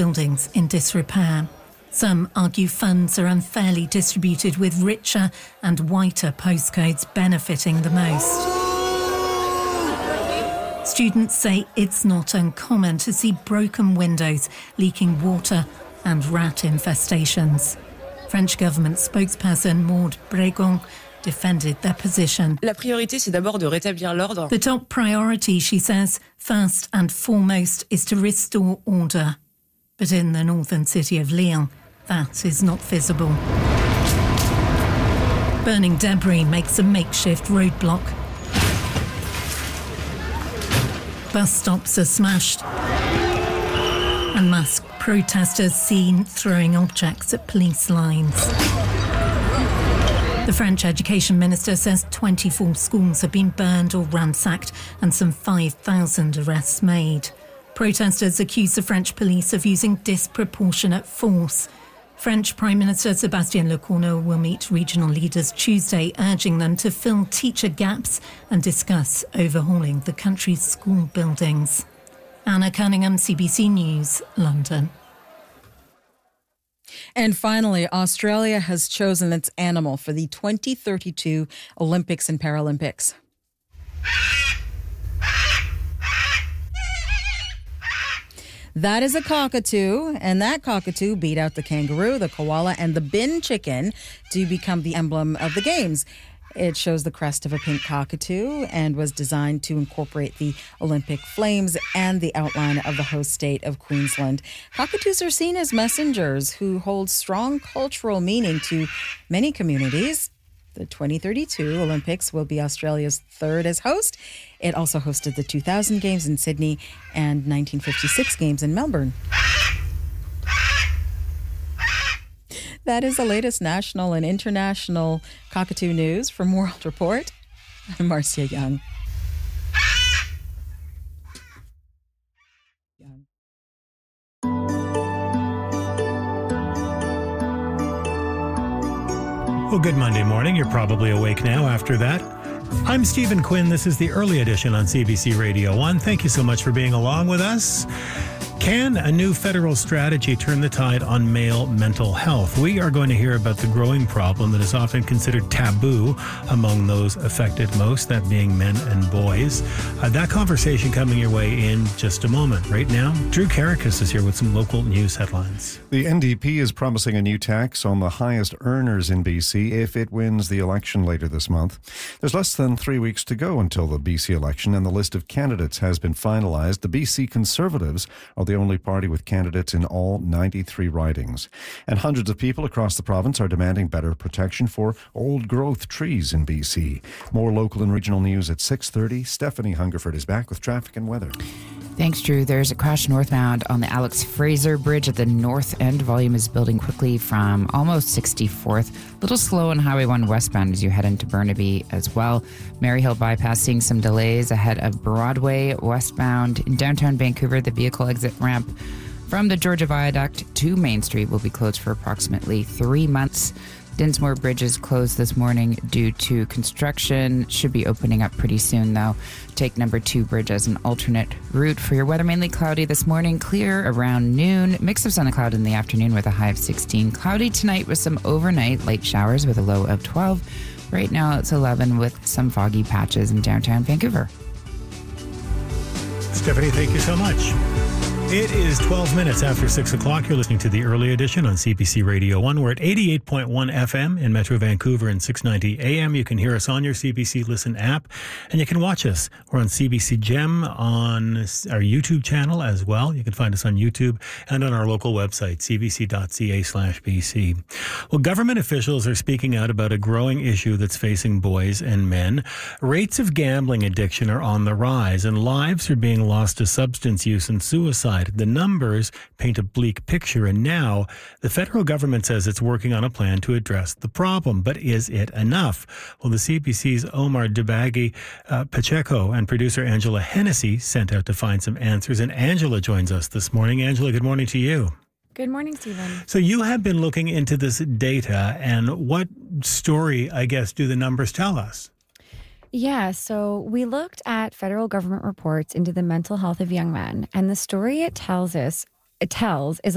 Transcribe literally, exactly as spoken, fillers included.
buildings in disrepair. Some argue funds are unfairly distributed, with richer and whiter postcodes benefiting the most. Students say it's not uncommon to see broken windows, leaking water and rat infestations. French government spokesperson Maud Bregon defended their position. La priorité, c'est d'abord de rétablir l'ordre. The top priority, she says, first and foremost, is to restore order. But in the northern city of Lyon, that is not visible. Burning debris makes a makeshift roadblock. Bus stops are smashed. And masked protesters seen throwing objects at police lines. The French education minister says twenty-four schools have been burned or ransacked and some five thousand arrests made. Protesters accuse the French police of using disproportionate force. French Prime Minister Sébastien Lecornu will meet regional leaders Tuesday, urging them to fill teacher gaps and discuss overhauling the country's school buildings. Anna Cunningham, C B C News, London. And finally, Australia has chosen its animal for the twenty thirty-two Olympics and Paralympics. That is a cockatoo, and that cockatoo beat out the kangaroo, the koala, and the bin chicken to become the emblem of the games. It shows the crest of a pink cockatoo and was designed to incorporate the Olympic flames and the outline of the host state of Queensland. Cockatoos are seen as messengers who hold strong cultural meaning to many communities. The twenty thirty-two Olympics will be Australia's third as host. It also hosted the two thousand Games in Sydney and nineteen fifty-six Games in Melbourne. That is the latest national and international cockatoo news from World Report. I'm Marcia Young. Well, good Monday morning. You're probably awake now after that. I'm Stephen Quinn. This is the early edition on C B C Radio one. Thank you so much for being along with us. Can a new federal strategy turn the tide on male mental health? We are going to hear about the growing problem that is often considered taboo among those affected most, that being men and boys. Uh, that conversation coming your way in just a moment. Right now, Drew Karakas is here with some local news headlines. The N D P is promising a new tax on the highest earners in B C if it wins the election later this month. There's less than three weeks to go until the B C election, and the list of candidates has been finalised. The B C Conservatives are the only party with candidates in all ninety-three ridings. And hundreds of people across the province are demanding better protection for old-growth trees in B C. More local and regional news at six thirty. Stephanie Hungerford is back with traffic and weather. Thanks, Drew. There's a crash northbound on the Alex Fraser Bridge at the north end. Volume is building quickly from almost sixty-fourth. A little slow on Highway one westbound as you head into Burnaby as well. Maryhill bypass seeing some delays ahead of Broadway westbound. In downtown Vancouver, the vehicle exit ramp from the Georgia Viaduct to Main Street will be closed for approximately three months. Dinsmore Bridge is closed this morning due to construction. Should be opening up pretty soon, though. Take number two bridge as an alternate route. For your weather, mainly cloudy this morning, clear around noon. Mix of sun and cloud in the afternoon with a high of sixteen. Cloudy tonight with some overnight light showers with a low of twelve. Right now it's eleven with some foggy patches in downtown Vancouver. Stephanie, thank you so much. It is twelve minutes after six o'clock. You're listening to the early edition on C B C Radio one. We're at eighty-eight point one F M in Metro Vancouver and six ninety A M. You can hear us on your C B C Listen app, and you can watch us. We're on C B C Gem on our YouTube channel as well. You can find us on YouTube and on our local website, c b c dot c a slash b c. Well, government officials are speaking out about a growing issue that's facing boys and men. Rates of gambling addiction are on the rise, and lives are being lost to substance use and suicide. The numbers paint a bleak picture, and now the federal government says it's working on a plan to address the problem. But is it enough? Well, the C B C's Omar Debagi uh, Pacheco and producer Angela Hennessy sent out to find some answers, and Angela joins us this morning. Angela, good morning to you. Good morning, Stephen. So you have been looking into this data, and what story, I guess, do the numbers tell us? Yeah, so we looked at federal government reports into the mental health of young men, and the story it tells us, it tells is